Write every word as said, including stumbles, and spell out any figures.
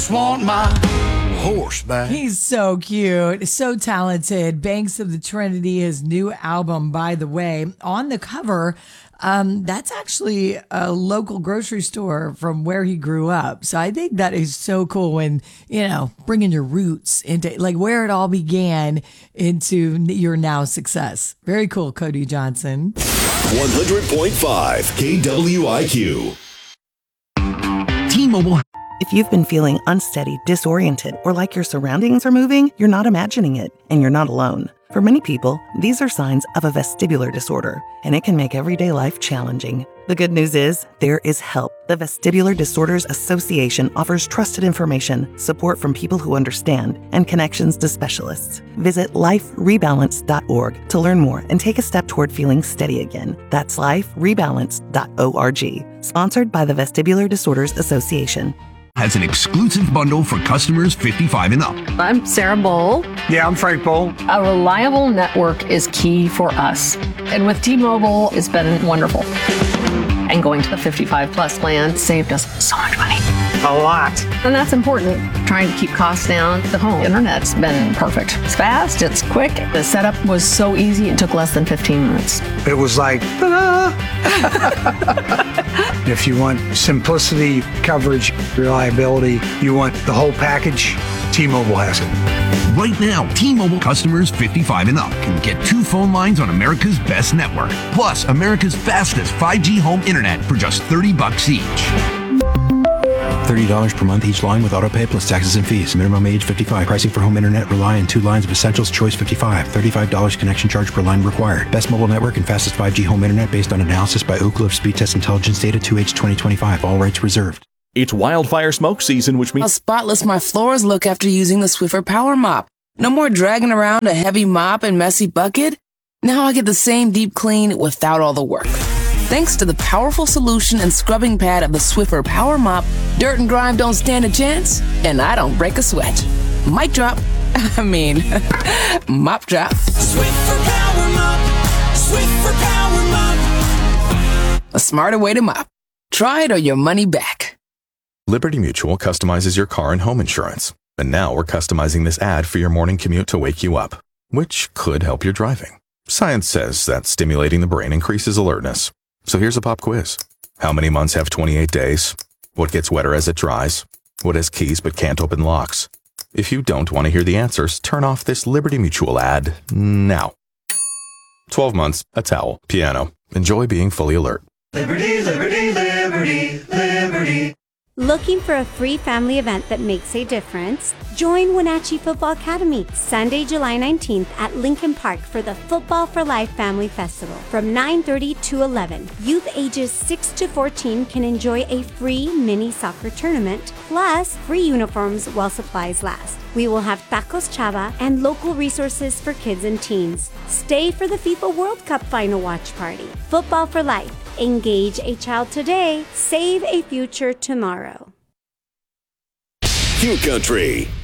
just want my horse back. He's so cute, so talented. Banks of the Trinity, his new album, by the way. On the cover, um, that's actually a local grocery store from where he grew up. So I think that is so cool when, you know, bringing your roots into, like, where it all began into your now success. Very cool, Cody Johnson. one hundred point five K W I Q. T-Mobile. If you've been feeling unsteady, disoriented, or like your surroundings are moving, you're not imagining it, and you're not alone. For many people, these are signs of a vestibular disorder, and it can make everyday life challenging. The good news is, there is help. The Vestibular Disorders Association offers trusted information, support from people who understand, and connections to specialists. Visit life rebalance dot org to learn more and take a step toward feeling steady again. That's life rebalance dot org. Sponsored by the Vestibular Disorders Association. Has an exclusive bundle for customers fifty-five and up. I'm Sarah Bowl. Yeah, I'm Frank Bowl. A reliable network is key for us. And with T-Mobile, it's been wonderful. And going to the fifty-five plus plan saved us so much money. A lot. And that's important. Trying to keep costs down. The home internet's been perfect. It's fast, it's quick. The setup was so easy, it took less than fifteen minutes. It was like, ta-da! If you want simplicity, coverage, reliability, you want the whole package, T-Mobile has it. Right now, T-Mobile customers fifty-five and up can get two phone lines on America's best network, plus America's fastest five G home internet for just thirty bucks each. thirty dollars per month each line with autopay plus taxes and fees. Minimum age fifty-five. Pricing for home internet rely on two lines of Essentials Choice fifty-five. thirty-five dollars connection charge per line required. Best mobile network and fastest five G home internet based on analysis by Ookla of Speed Test Intelligence Data two H twenty twenty-five. All rights reserved. It's wildfire smoke season, which means how spotless my floors look after using the Swiffer Power Mop. No more dragging around a heavy mop and messy bucket. Now I get the same deep clean without all the work. Thanks to the powerful solution and scrubbing pad of the Swiffer Power Mop, dirt and grime don't stand a chance, and I don't break a sweat. Mic drop. I mean, mop drop. Swiffer Power Mop. Swiffer Power Mop. A smarter way to mop. Try it or your money back. Liberty Mutual customizes your car and home insurance. And now we're customizing this ad for your morning commute to wake you up, which could help your driving. Science says that stimulating the brain increases alertness. So here's a pop quiz. How many months have twenty-eight days? What gets wetter as it dries? What has keys but can't open locks? If you don't want to hear the answers, turn off this Liberty Mutual ad now. twelve months, a towel, piano. Enjoy being fully alert. Liberty, liberty, liberty, liberty. Looking for a free family event that makes a difference? Join Wenatchee Football Academy Sunday, July nineteenth at Lincoln Park for the Football for Life Family Festival from nine thirty to eleven. Youth ages six to fourteen can enjoy a free mini soccer tournament plus free uniforms while supplies last. We will have tacos chava and local resources for kids and teens. Stay for the FIFA World Cup final watch party. Football for Life. Engage a child today, save a future tomorrow. Q Country.